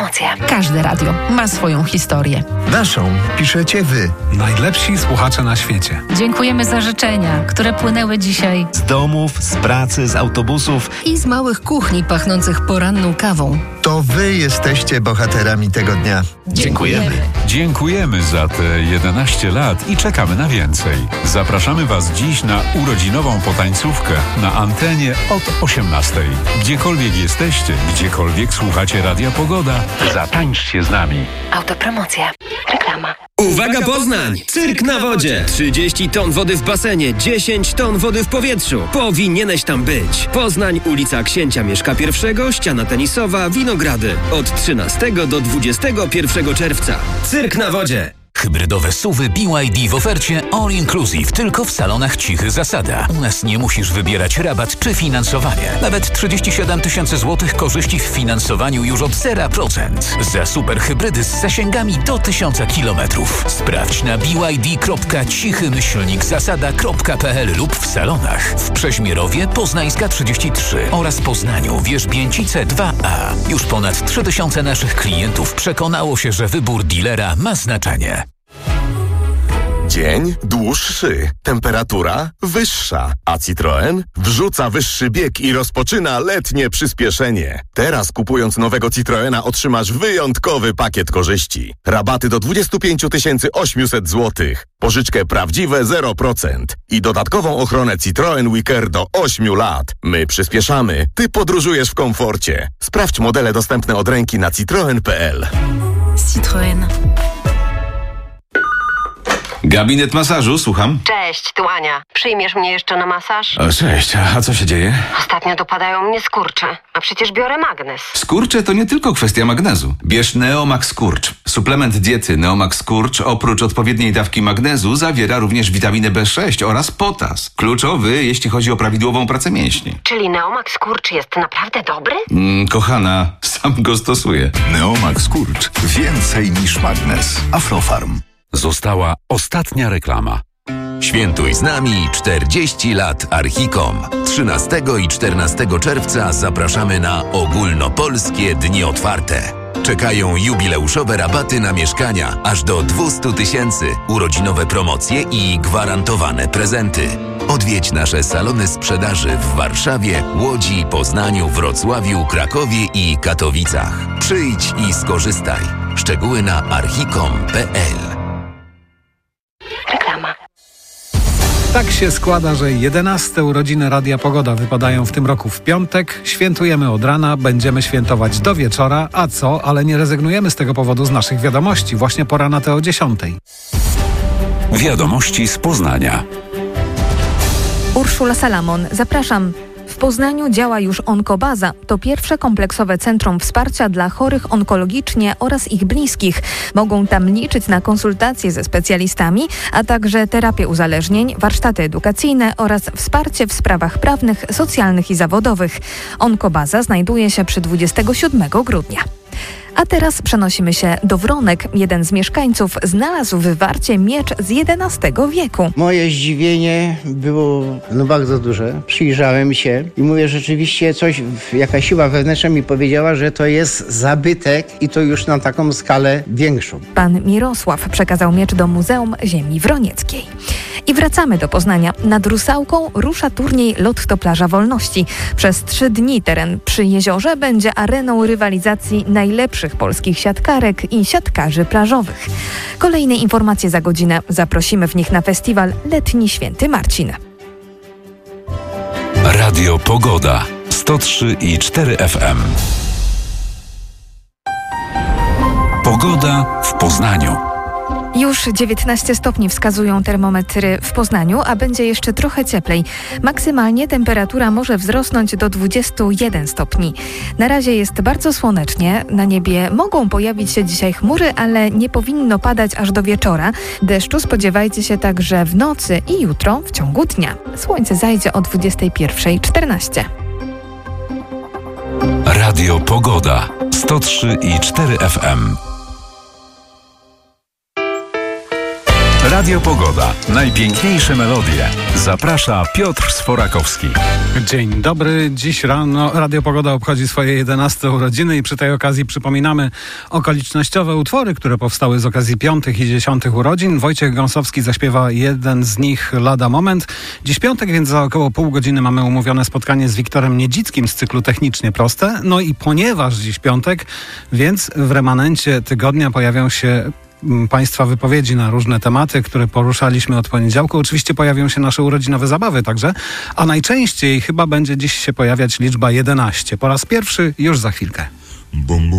Autopromocja. Każde radio ma swoją historię. Naszą piszecie wy. Najlepsi słuchacze na świecie. Dziękujemy za życzenia, które płynęły dzisiaj z domów, z pracy, z autobusów i z małych kuchni pachnących poranną kawą. To wy jesteście bohaterami tego dnia. Dziękujemy. Dziękujemy za te 11 lat i czekamy na więcej. Zapraszamy Was dziś na urodzinową potańcówkę na antenie od 18:00. Gdziekolwiek jesteście, gdziekolwiek słuchacie Radia Pogoda, zatańczcie z nami. Autopromocja. Reklama. Uwaga Poznań! Cyrk na wodzie! 30 ton wody w basenie, 10 ton wody w powietrzu. Powinieneś tam być. Poznań, ulica Księcia Mieszka I, ściana tenisowa, Winogrady. Od 13 do 21 czerwca. Cyrk na wodzie! Hybrydowe SUV-y BYD w ofercie All Inclusive tylko w salonach Cichy Zasada. U nas nie musisz wybierać rabat czy finansowanie. Nawet 37 000 złotych korzyści w finansowaniu już od 0%. Za super hybrydy z zasięgami do 1000 kilometrów. Sprawdź na byd.cichy-zasada.pl lub w salonach w Przeźmierowie, Poznańska 33 oraz Poznaniu, Wierzbięcice 2A. Już ponad 3000 naszych klientów przekonało się, że wybór dealera ma znaczenie. Dzień dłuższy, temperatura wyższa, a Citroen wrzuca wyższy bieg i rozpoczyna letnie przyspieszenie. Teraz kupując nowego Citroena otrzymasz wyjątkowy pakiet korzyści. Rabaty do 25 800 zł, pożyczkę prawdziwe 0% i dodatkową ochronę Citroen WeCare do 8 lat. My przyspieszamy, ty podróżujesz w komforcie. Sprawdź modele dostępne od ręki na citroen.pl. Citroen. Gabinet masażu, słucham. Cześć, tu Ania. Przyjmiesz mnie jeszcze na masaż? O, cześć, a co się dzieje? Ostatnio dopadają mnie skurcze, a przecież biorę magnes. Skurcze to nie tylko kwestia magnezu. Bierz Neomax Skurcz. Suplement diety Neomax Skurcz oprócz odpowiedniej dawki magnezu zawiera również witaminę B6 oraz potas. Kluczowy, jeśli chodzi o prawidłową pracę mięśni. Czyli Neomax Skurcz jest naprawdę dobry? Kochana, sam go stosuję. Neomax Skurcz. Więcej niż magnes. Aflofarm. Została ostatnia reklama. Świętuj z nami 40 lat Archicom. 13 i 14 czerwca zapraszamy na ogólnopolskie dni otwarte. Czekają jubileuszowe rabaty na mieszkania aż do 200 000, urodzinowe promocje i gwarantowane prezenty. Odwiedź nasze salony sprzedaży w Warszawie, Łodzi, Poznaniu, Wrocławiu, Krakowie i Katowicach. Przyjdź i skorzystaj. Szczegóły na archicom.pl. Reklama. Tak się składa, że 11 urodziny Radia Pogoda wypadają w tym roku w piątek. Świętujemy od rana, będziemy świętować do wieczora. A co? Ale nie rezygnujemy z tego powodu z naszych wiadomości. Właśnie pora na te o 10. Wiadomości z Poznania. Urszula Salamon, zapraszam. W Poznaniu działa już Onkobaza. To pierwsze kompleksowe centrum wsparcia dla chorych onkologicznie oraz ich bliskich. Mogą tam liczyć na konsultacje ze specjalistami, a także terapię uzależnień, warsztaty edukacyjne oraz wsparcie w sprawach prawnych, socjalnych i zawodowych. Onkobaza znajduje się przy 27 grudnia. A teraz przenosimy się do Wronek. Jeden z mieszkańców znalazł w Warcie miecz z XI wieku. Moje zdziwienie było bardzo duże. Przyjrzałem się i mówię, rzeczywiście jakaś siła wewnętrzna mi powiedziała, że to jest zabytek i to już na taką skalę większą. Pan Mirosław przekazał miecz do Muzeum Ziemi Wronieckiej. I wracamy do Poznania. Nad Rusałką rusza turniej Lotto Plaża Wolności. Przez 3 dni teren przy jeziorze będzie areną rywalizacji najlepszych polskich siatkarek i siatkarzy plażowych. Kolejne informacje za godzinę. Zaprosimy w nich na festiwal Letni Święty Marcin. Radio Pogoda 103,4 FM. Pogoda w Poznaniu. Już 19 stopni wskazują termometry w Poznaniu, a będzie jeszcze trochę cieplej. Maksymalnie temperatura może wzrosnąć do 21 stopni. Na razie jest bardzo słonecznie. Na niebie mogą pojawić się dzisiaj chmury, ale nie powinno padać aż do wieczora. Deszczu spodziewajcie się także w nocy i jutro w ciągu dnia. Słońce zajdzie o 21:14. Radio Pogoda 103,4 FM. Radio Pogoda. Najpiękniejsze melodie. Zaprasza Piotr Sforakowski. Dzień dobry. Dziś rano Radio Pogoda obchodzi swoje 11 urodziny i przy tej okazji przypominamy okolicznościowe utwory, które powstały z okazji 5. i 10. urodzin. Wojciech Gąsowski zaśpiewa jeden z nich lada moment. Dziś piątek, więc za około pół godziny mamy umówione spotkanie z Wiktorem Niedzickim z cyklu Technicznie Proste. No i ponieważ dziś piątek, więc w remanencie tygodnia pojawią się Państwa wypowiedzi na różne tematy, które poruszaliśmy od poniedziałku. Oczywiście pojawią się nasze urodzinowe zabawy także, a najczęściej chyba będzie dziś się pojawiać liczba 11. Po raz pierwszy już za chwilkę.